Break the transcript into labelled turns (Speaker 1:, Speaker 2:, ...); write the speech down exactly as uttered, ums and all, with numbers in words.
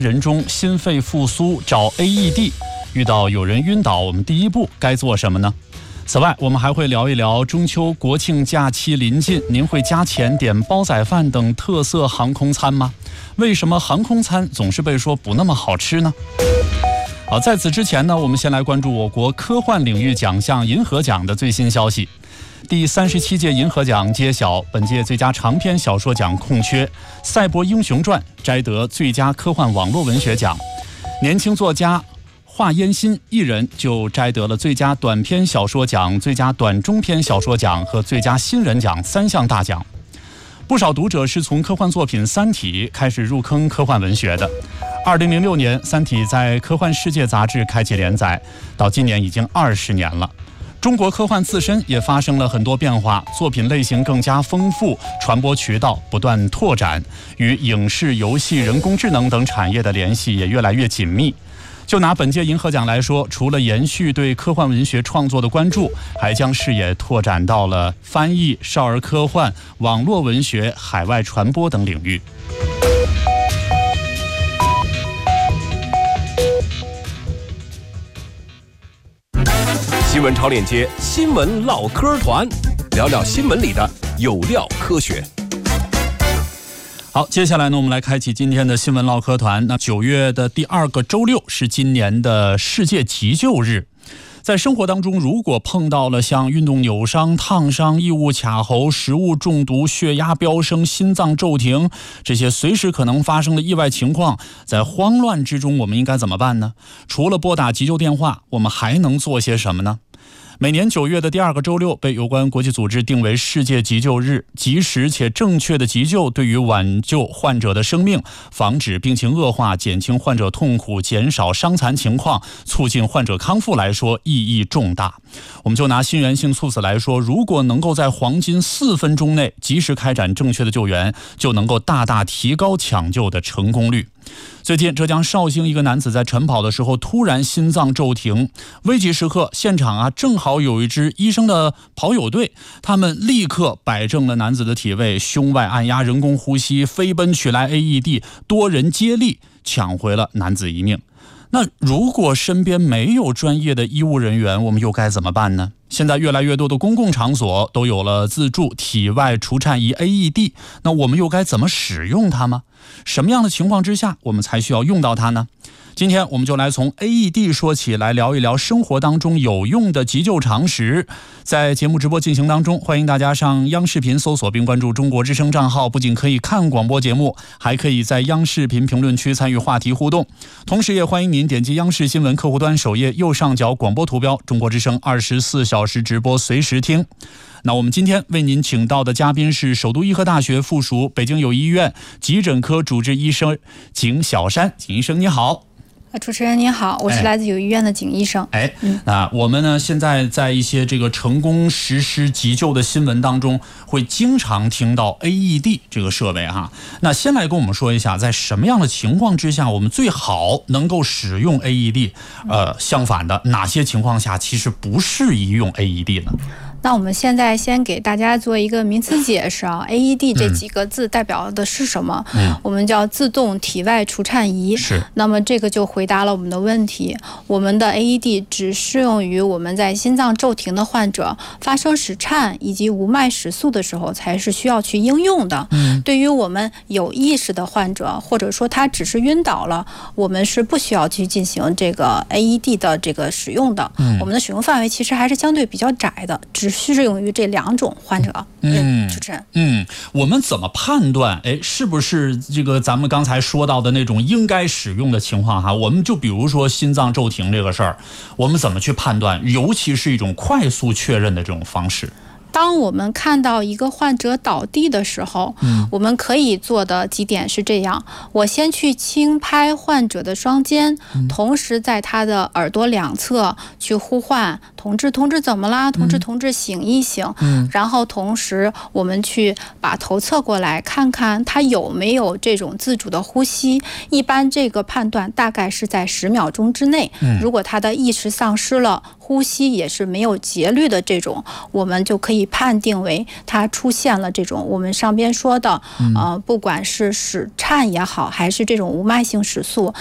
Speaker 1: 人中心肺复苏找 A E D， 遇到有人晕倒，我们第一步该做什么呢？此外，我们还会聊一聊中秋国庆假期临近，您会加钱点煲仔饭等特色航空餐吗？为什么航空餐总是被说不那么好吃呢？好，在此之前呢，我们先来关注我国科幻领域奖项银河奖的最新消息。第三十七届银河奖揭晓，本届最佳长篇小说奖空缺，《赛博英雄传》摘得最佳科幻网络文学奖，年轻作家华烟新一人就摘得了最佳短篇小说奖、最佳短中篇小说奖和最佳新人奖三项大奖。不少读者是从科幻作品《三体》开始入坑科幻文学的。二零零六年，《三体》在《科幻世界》杂志开启连载，到今年已经二十年了。中国科幻自身也发生了很多变化，作品类型更加丰富，传播渠道不断拓展，与影视、游戏、人工智能等产业的联系也越来越紧密。就拿本届银河奖来说，除了延续对科幻文学创作的关注，还将视野拓展到了翻译、少儿科幻、网络文学、海外传播等领域。
Speaker 2: 新闻超链接，新闻唠嗑团，聊聊新闻里的有料科学。
Speaker 1: 好，接下来呢，我们来开启今天的新闻唠嗑团。那九月的第二个周六是今年的世界急救日。在生活当中，如果碰到了像运动扭伤、烫伤、异物卡喉、食物中毒、血压飙升、心脏骤停这些随时可能发生的意外情况，在慌乱之中我们应该怎么办呢？除了拨打急救电话，我们还能做些什么呢？每年九月的第二个周六被有关国际组织定为世界急救日，及时且正确的急救对于挽救患者的生命、防止病情恶化、减轻患者痛苦、减少伤残情况、促进患者康复来说意义重大。我们就拿心源性猝死来说，如果能够在黄金四分钟内及时开展正确的救援，就能够大大提高抢救的成功率。最近浙江绍兴一个男子在晨跑的时候突然心脏骤停，危急时刻现场啊正好有一支医生的跑友队，他们立刻摆正了男子的体位，胸外按压人工呼吸，飞奔取来 A E D， 多人接力抢回了男子一命。那如果身边没有专业的医务人员，我们又该怎么办呢？现在越来越多的公共场所都有了自助体外除颤仪 A E D， 那我们又该怎么使用它吗？什么样的情况之下我们才需要用到它呢？今天我们就来从 A E D 说起，来聊一聊生活当中有用的急救常识。在节目直播进行当中，欢迎大家上央视频搜索并关注中国之声账号，不仅可以看广播节目，还可以在央视频评论区参与话题互动。同时也欢迎您点击央视新闻客户端首页右上角广播图标，中国之声二十四小时直播随时听。那我们今天为您请到的嘉宾是首都医科大学附属北京友谊医院急诊科主治医生景小山。景医生你好。
Speaker 3: 主持人您好，我是来自友谊医院的景医生。
Speaker 1: 哎，嗯、那我们呢现在在一些这个成功实施急救的新闻当中，会经常听到 A E D 这个设备哈。那先来跟我们说一下，在什么样的情况之下，我们最好能够使用 A E D？ 呃，相反的，哪些情况下其实不适宜用 A E D 呢？
Speaker 3: 那我们现在先给大家做一个名词解释啊 ，A E D 这几个字代表的是什么？嗯，我们叫自动体外除颤仪。
Speaker 1: 是。
Speaker 3: 那么这个就回答了我们的问题。我们的 A E D 只适用于我们在心脏骤停的患者发生室颤以及无脉室速的时候才是需要去应用的。嗯，对于我们有意识的患者，或者说他只是晕倒了，我们是不需要去进行这个 A E D 的这个使用的。嗯，我们的使用范围其实还是相对比较窄的，只适用于这两种患者。嗯，主持人，
Speaker 1: 嗯，我们怎么判断？哎，是不是这个咱们刚才说到的那种应该使用的情况哈？我们就比如说心脏骤停这个事儿，我们怎么去判断？尤其是一种快速确认的这种方式。
Speaker 3: 当我们看到一个患者倒地的时候，嗯，我们可以做的几点是这样：我先去轻拍患者的双肩，嗯，同时在他的耳朵两侧去呼唤， 同志同志怎么啦？同志同志醒一醒。
Speaker 1: 嗯，
Speaker 3: 然后同时我们去把头侧过来看看他有没有这种自主的呼吸。一般这个判断大概是在十秒钟之内。
Speaker 1: 嗯，
Speaker 3: 如果他的意识丧失了，呼吸也是没有节律的这种，我们就可以判定为他出现了这种我们上边说的，呃，不管是室颤也好，还是这种无脉性室速，